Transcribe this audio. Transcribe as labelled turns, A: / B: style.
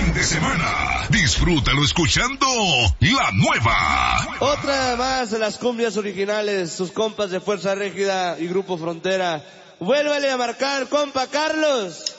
A: fin de semana. Disfrútalo escuchando La Nueva.
B: Otra más de las cumbias originales, sus compas de Fuerza Régida y Grupo Frontera. Vuélvale a marcar, compa Carlos.